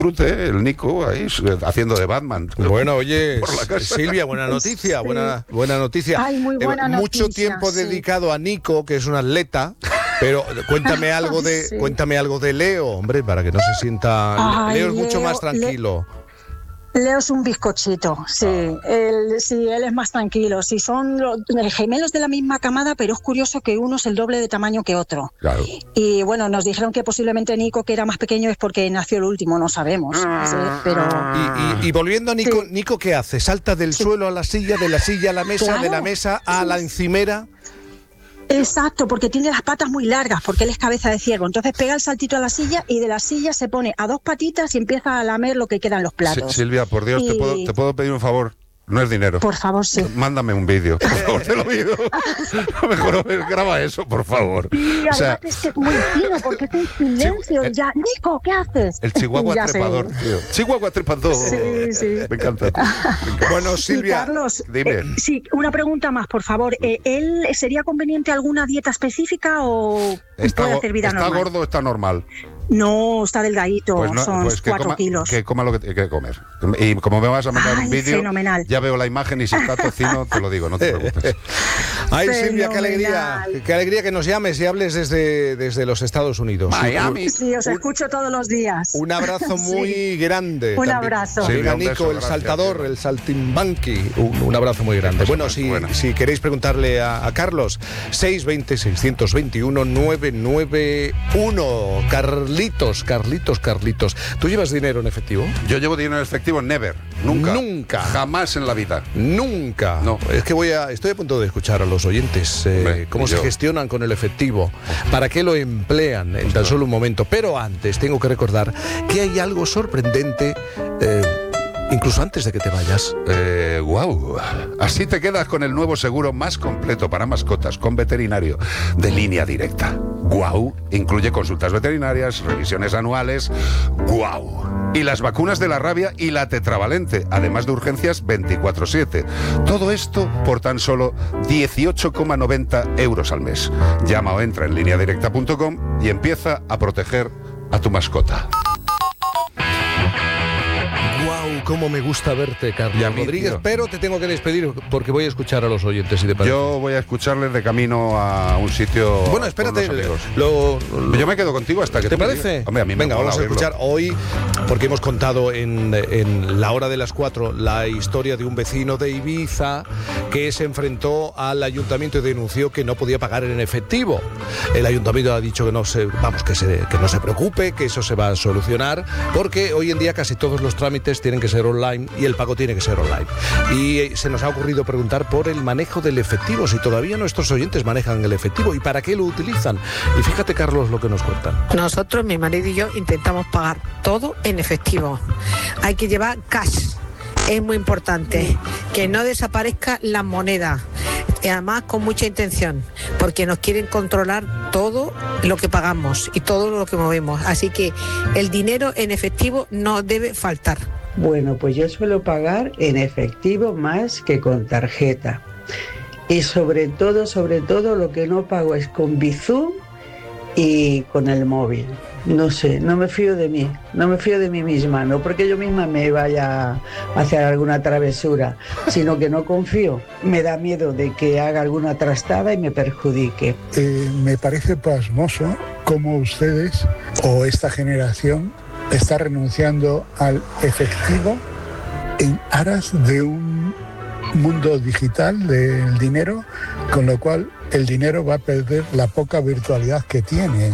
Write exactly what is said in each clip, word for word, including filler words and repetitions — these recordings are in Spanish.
disfrute el Nico ahí haciendo de Batman. Bueno, oye, Silvia, buena noticia, Sí. buena, buena noticia. Ay, muy buena Eh, mucho noticia, tiempo sí. dedicado a Nico, que es un atleta. Pero cuéntame algo de, Sí. cuéntame algo de Leo, hombre, para que no se sienta. Ay, Leo es mucho Leo, más tranquilo. Leo es un bizcochito, sí, él, sí, él es más tranquilo. Sí, son los, gemelos de la misma camada, pero es curioso que uno es el doble de tamaño que otro. Claro. Y bueno, nos dijeron que posiblemente Nico, que era más pequeño, es porque nació el último, no sabemos. Sí, pero Y, y- y volviendo a Nico, Sí. Nico, ¿qué hace? ¿Salta del Sí. suelo a la silla, de la silla a la mesa, Claro. de la mesa a la encimera? exacto, porque tiene las patas muy largas, porque él es cabeza de ciervo. Entonces pega el saltito a la silla y de la silla se pone a dos patitas y empieza a lamer lo que queda en los platos. Si- Silvia, por Dios, te, Y- puedo, te puedo pedir un favor. No es dinero. Por favor, sí. Mándame un vídeo, por favor, te lo pido. Mejor graba eso, por favor. Y O sea, además es que muy fino, porque está en silencio. Sí, y ya, Nico, ¿qué haces? el chihuahua Ya sé. trepador, tío. Chihuahua trepador. Sí, sí. Me encanta. Me encanta. Bueno, Y Silvia, Carlos, dime. eh, sí, una pregunta más, por favor. Eh, ¿Él sería conveniente alguna dieta específica o ¿Está, puede go- hacer vida está normal? gordo o está normal? No, está delgadito, Pues no, son pues que cuatro coma, kilos. que coma lo que tiene que comer. Y como me vas a mandar Ay, un vídeo, fenomenal. ya veo la imagen y si está tocino, te lo digo, no te preocupes. ay Silvia, qué alegría, Fenomenal. qué alegría que nos llames y hables desde, desde los Estados Unidos. Miami. Sí, os escucho todos los días. Un abrazo Sí. muy grande. Un también. abrazo. Silvia, Silvia, un Nico, beso, el gracias, saltador, Silvia. el saltimbanqui. Un, un abrazo muy grande. Bueno, si, buena. si queréis preguntarle a, a Carlos, seis veinte, seiscientos veintiuno, novecientos noventa y uno. Carlitos, Carlitos, Carlitos. ¿Tú llevas dinero en efectivo? Yo llevo dinero en efectivo, never, nunca. Nunca. Jamás en la vida. Nunca. No. Es que voy a, estoy a punto de escuchar a los oyentes eh, Hombre, cómo y se yo. gestionan con el efectivo, para qué lo emplean en tan solo un momento. Pero antes tengo que recordar que hay algo sorprendente, eh, incluso antes de que te vayas. Eh, wow. Así te quedas con el nuevo seguro más completo para mascotas con veterinario de Línea Directa. Guau. Incluye consultas veterinarias, revisiones anuales. Guau. Y las vacunas de la rabia y la tetravalente, además de urgencias veinticuatro siete. Todo esto por tan solo dieciocho coma noventa euros al mes. Llama o entra en línea directa punto com y empieza a proteger a tu mascota. Guau, cómo me gusta verte, Carlos Y a mí, Rodríguez. tío. Pero te tengo que despedir porque voy a escuchar a los oyentes, si te parece. Yo voy a escucharles de camino a un sitio. Bueno, espérate. con unos amigos. Lo, lo- Yo me quedo contigo hasta que ¿Te tú me parece? digas. Hombre, a mí me Venga, mola vamos a oírlo. escuchar hoy, porque hemos contado en, en la hora de las cuatro la historia de un vecino de Ibiza que se enfrentó al ayuntamiento y denunció que no podía pagar en efectivo. El ayuntamiento ha dicho que no se, vamos, que, se, que no se preocupe, que eso se va a solucionar, porque hoy en día casi todos los trámites tienen que ser online y el pago tiene que ser online. Y eh, se nos ha ocurrido preguntar por el manejo del efectivo, si todavía nuestros oyentes manejan el efectivo y para qué lo utilizan. Y fíjate, Carlos, lo que nos cuentan. Nosotros, mi marido y yo, intentamos pagar todo en efectivo. Hay que llevar cash. Es muy importante que no desaparezca la moneda. Y además con mucha intención, porque nos quieren controlar todo lo que pagamos y todo lo que movemos. Así que el dinero en efectivo no debe faltar. Bueno, pues yo suelo pagar en efectivo más que con tarjeta. Y sobre todo, sobre todo, lo que no pago es con Bizum y con el móvil. No sé, no me fío de mí, no me fío de mí misma, no porque yo misma me vaya a hacer alguna travesura, sino que no confío. Me da miedo de que haga alguna trastada y me perjudique. Eh, me parece pasmoso cómo ustedes o esta generación está renunciando al efectivo en aras de un mundo digital del dinero, con lo cual el dinero va a perder la poca virtualidad que tiene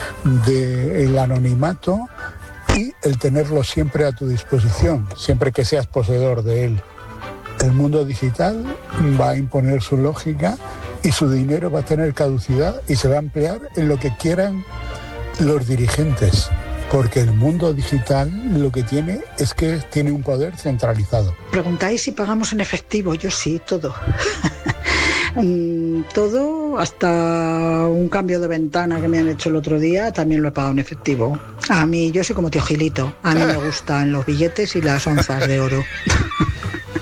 del anonimato y el tenerlo siempre a tu disposición, siempre que seas poseedor de él. El mundo digital va a imponer su lógica y su dinero va a tener caducidad y se va a emplear en lo que quieran los dirigentes, porque el mundo digital lo que tiene es que tiene un poder centralizado. Preguntáis si pagamos en efectivo. Yo sí, todo. Mm, todo, hasta un cambio de ventana que me han hecho el otro día, también lo he pagado en efectivo. A mí, yo soy como tío Gilito. A mí me gustan los billetes y las onzas de oro.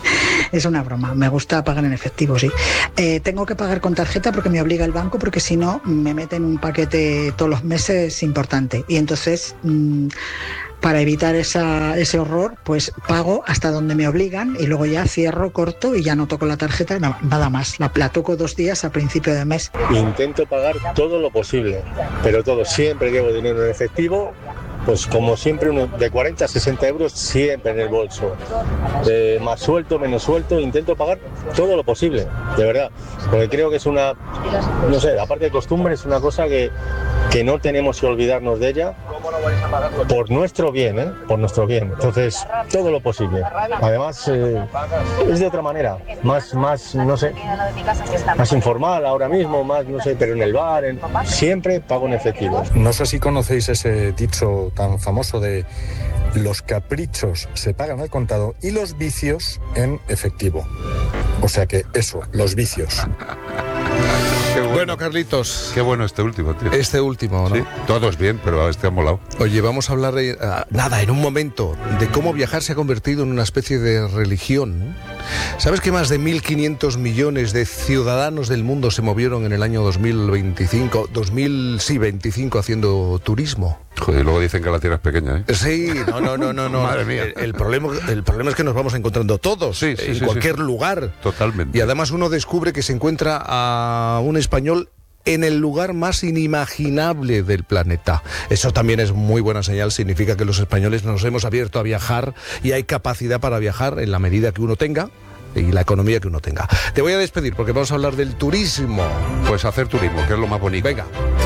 Es una broma, me gusta pagar en efectivo, sí. Eh, tengo que pagar con tarjeta porque me obliga el banco, porque si no me meten un paquete todos los meses importante. Y entonces, mmm, para evitar esa, ese horror, pues pago hasta donde me obligan y luego ya cierro, corto y ya no toco la tarjeta, nada más. La, la toco dos días a principio de mes. Intento pagar todo lo posible, pero todo, siempre llevo dinero en efectivo. Pues como siempre, uno de cuarenta a sesenta euros siempre en el bolso. Eh, más suelto, menos suelto, intento pagar todo lo posible, de verdad. Porque creo que es una, no sé, aparte de costumbre, es una cosa que, que no tenemos que olvidarnos de ella por nuestro bien, ¿eh? Por nuestro bien. Entonces, todo lo posible. Además, eh, es de otra manera, más, más, no sé, más informal ahora mismo, más, no sé, pero en el bar, en, siempre pago en efectivo. No sé si conocéis ese dicho tan famoso de los caprichos se pagan al contado y los vicios en efectivo. O sea que eso, los vicios. Bueno. bueno, Carlitos. Qué bueno este último, tío. Este último, ¿no? Sí, todos bien, pero este ha molado. Oye, vamos a hablar, de, uh, nada, en un momento, de cómo viajar se ha convertido en una especie de religión. ¿Sabes que más de mil quinientos millones de ciudadanos del mundo se movieron en el año dos mil veinticinco, dos mil veinticinco haciendo turismo? Joder, y luego dicen que la tierra es pequeña, ¿eh? Sí, no, no, no, no. no. Madre mía. El, el, problema, el problema es que nos vamos encontrando todos, sí, sí, en sí, cualquier sí. lugar. Totalmente. Y además uno descubre que se encuentra a un español en el lugar más inimaginable del planeta. Eso también es muy buena señal, significa que los españoles nos hemos abierto a viajar y hay capacidad para viajar en la medida que uno tenga y la economía que uno tenga. Te voy a despedir porque vamos a hablar del turismo. Pues hacer turismo, que es lo más bonito. Venga.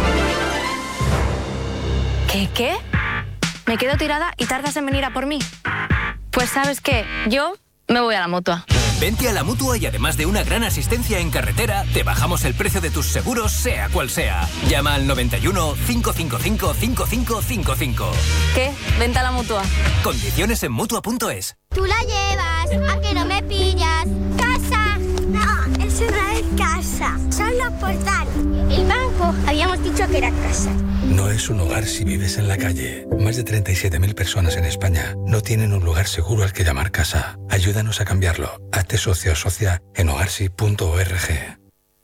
¿Qué, qué? ¿Me quedo tirada y tardas en venir a por mí? Pues ¿sabes qué? Yo me voy a la Mutua. Vente a la Mutua y además de una gran asistencia en carretera, te bajamos el precio de tus seguros, sea cual sea. Llama al noventa y uno, cinco cinco cinco, cinco cinco cinco cinco. ¿Qué? Vente a la Mutua. Condiciones en Mutua punto es. Tú la llevas, a que no me pillas. ¡Casa! No, eso no es casa. Son los portales. El banco, habíamos dicho que era casa. No es un hogar si vives en la calle. Más de treinta y siete mil personas en España no tienen un lugar seguro al que llamar casa. Ayúdanos a cambiarlo. Hazte socio o socia en hogarsi punto org.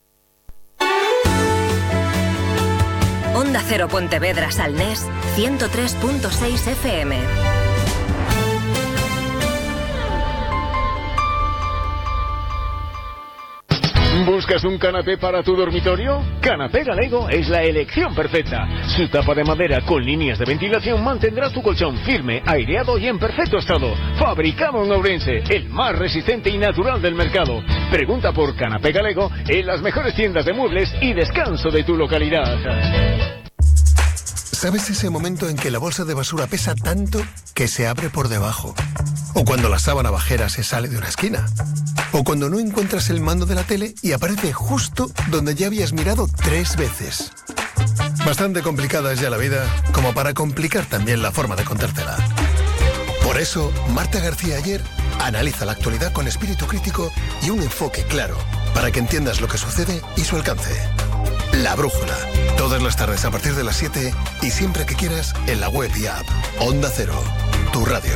Onda Cero Pontevedra Salnés, ciento tres punto seis F M. ¿Buscas un canapé para tu dormitorio? Canapé Galego es la elección perfecta. Su tapa de madera con líneas de ventilación mantendrá tu colchón firme, aireado y en perfecto estado. Fabricado en Ourense, el más resistente y natural del mercado. Pregunta por Canapé Galego en las mejores tiendas de muebles y descanso de tu localidad. ¿Sabes ese momento en que la bolsa de basura pesa tanto que se abre por debajo? O cuando la sábana bajera se sale de una esquina. O cuando no encuentras el mando de la tele y aparece justo donde ya habías mirado tres veces. Bastante complicada es ya la vida como para complicar también la forma de contártela. Por eso, Marta García Ayer analiza la actualidad con espíritu crítico y un enfoque claro para que entiendas lo que sucede y su alcance. La Brújula. Todas las tardes a partir de las siete y siempre que quieras en la web y app. Onda Cero. Tu radio.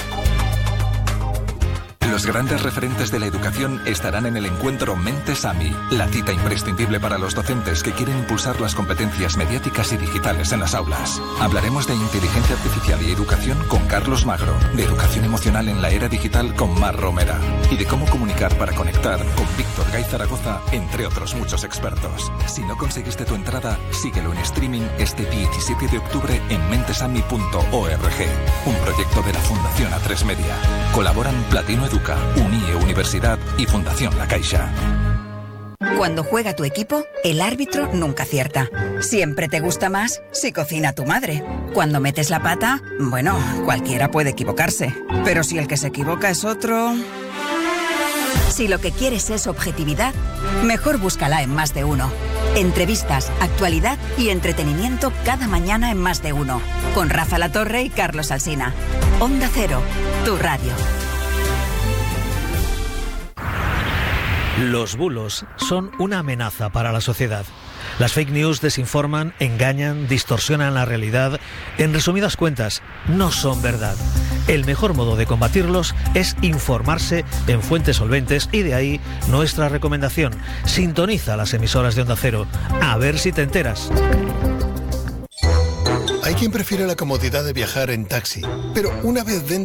Los grandes referentes de la educación estarán en el encuentro Mentes AMI, la cita imprescindible para los docentes que quieren impulsar las competencias mediáticas y digitales en las aulas. Hablaremos de inteligencia artificial y educación con Carlos Magro, de educación emocional en la era digital con Mar Romera y de cómo comunicar para conectar con Víctor Gay Zaragoza, entre otros muchos expertos. Si no conseguiste tu entrada, síguelo en streaming este diecisiete de octubre en mentesami punto org, un proyecto de la Fundación A tres Media. Colaboran Platino Educa, Unie Universidad y Fundación La Caixa. Cuando juega tu equipo, el árbitro nunca acierta. Siempre te gusta más si cocina tu madre. Cuando metes la pata, bueno, cualquiera puede equivocarse. Pero si el que se equivoca es otro... Si lo que quieres es objetividad, mejor búscala en Más de Uno. Entrevistas, actualidad y entretenimiento cada mañana en Más de Uno. Con Rafa Latorre y Carlos Alsina. Onda Cero, tu radio. Los bulos son una amenaza para la sociedad. Las fake news desinforman, engañan, distorsionan la realidad. En resumidas cuentas, no son verdad. El mejor modo de combatirlos es informarse en fuentes solventes y de ahí nuestra recomendación. Sintoniza las emisoras de Onda Cero. A ver si te enteras. Hay quien prefiere la comodidad de viajar en taxi, pero una vez dentro